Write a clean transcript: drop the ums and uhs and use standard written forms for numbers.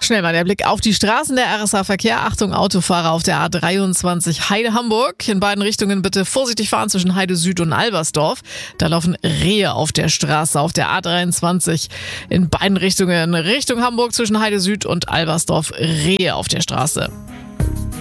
Schnell mal der Blick auf die Straßen, der RSA-Verkehr. Achtung, Autofahrer auf der A23 Heide-Hamburg. In beiden Richtungen bitte vorsichtig fahren zwischen Heide Süd und Albersdorf. Da laufen Rehe auf der Straße auf der A23. In beiden Richtungen Richtung Hamburg zwischen Heide Süd und Albersdorf Rehe auf der Straße.